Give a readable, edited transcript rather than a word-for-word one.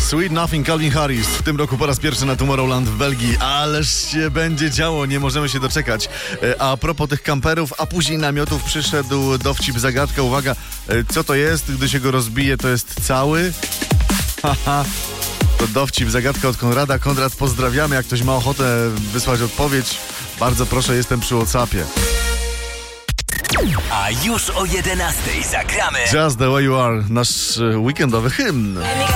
Sweet Nothing, Calvin Harris. W tym roku po raz pierwszy na Tomorrowland w Belgii. Ależ się będzie działo, nie możemy się doczekać. A propos tych kamperów, a później namiotów, przyszedł dowcip, zagadka. Uwaga, co to jest? Gdy się go rozbije, to jest cały? Haha. To dowcip, zagadka od Konrada. Konrad, pozdrawiamy. Jak ktoś ma ochotę wysłać odpowiedź, bardzo proszę, jestem przy WhatsAppie. A już o 11:00 zagramy Just the way you are, nasz weekendowy hymn.